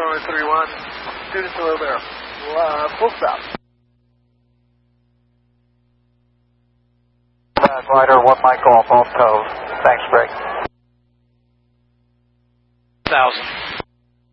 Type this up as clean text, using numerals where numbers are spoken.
runway 31, students hello there. Full stop. Glider, 1 Mike off toes. Thanks, Greg.